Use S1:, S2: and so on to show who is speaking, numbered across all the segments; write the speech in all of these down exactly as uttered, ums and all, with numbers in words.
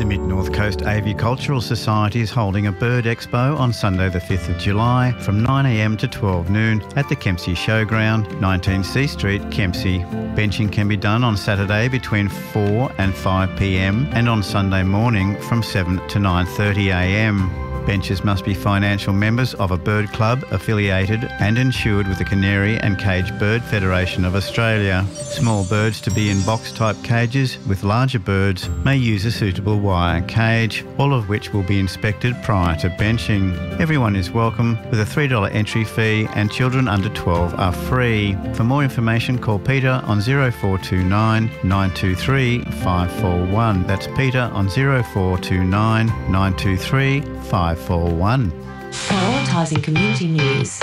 S1: The Mid-North Coast Avicultural Society is holding a bird expo on Sunday the fifth of July from nine a m to twelve noon at the Kempsey Showground, nineteen C Street, Kempsey. Benching can be done on Saturday between four and five p m and on Sunday morning from seven to nine thirty a m. Benchers must be financial members of a bird club affiliated and insured with the Canary and Cage Bird Federation of Australia. Small birds to be in box-type cages, with larger birds may use a suitable wire cage, all of which will be inspected prior to benching. Everyone is welcome with a three dollars entry fee, and children under twelve are free. For more information, call Peter on zero four two nine, nine two three, five four one. That's Peter on zero four two nine, nine two three, five four one.
S2: Prioritising community news.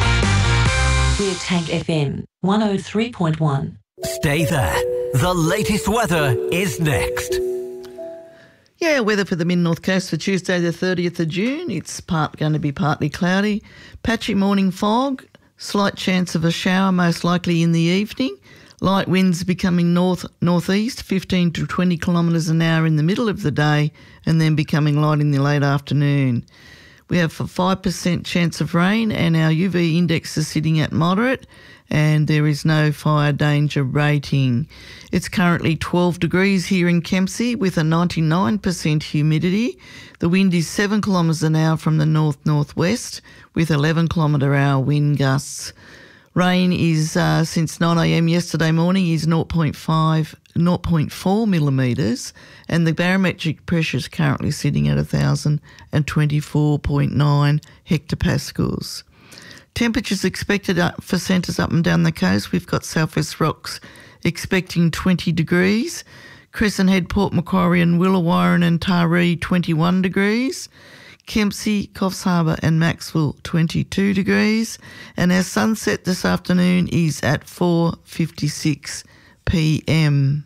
S2: We're Tank F M one oh three point one.
S3: Stay there. The latest weather is next.
S4: Yeah, weather for the mid-north coast for Tuesday the thirtieth of June. It's part going to be partly cloudy. Patchy morning fog, slight chance of a shower most likely in the evening. Light winds becoming north-northeast, fifteen to twenty kilometres an hour in the middle of the day, and then becoming light in the late afternoon. We have a five percent chance of rain, and our U V index is sitting at moderate, and there is no fire danger rating. It's currently twelve degrees here in Kempsey with a ninety-nine percent humidity. The wind is seven kilometres an hour from the north-northwest with eleven kilometre hour wind gusts. Rain is, uh, since nine a m yesterday morning, is zero point five, zero point four millimetres, and the barometric pressure is currently sitting at one thousand twenty-four point nine hectopascals. Temperatures expected up for centres up and down the coast. We've got South West Rocks expecting twenty degrees, Crescent Head, Port Macquarie and Willawarrin and Taree twenty-one degrees, Kempsey, Coffs Harbour and Maxwell twenty-two degrees, and our sunset this afternoon is at four fifty-six p m.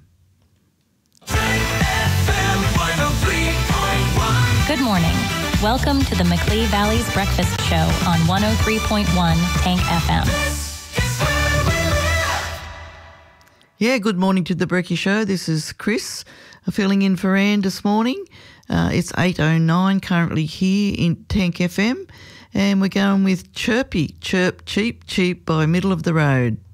S5: Good morning. Welcome to the Macleay Valley's Breakfast Show on one oh three point one Tank F M.
S4: Yeah, good morning to the Brekkie Show. This is Chris, uh, filling in for Anne this morning. Uh, it's eight oh nine currently here in Tank F M, and we're going with Chirpy, Chirp, Cheap, Cheap by Middle of the Road.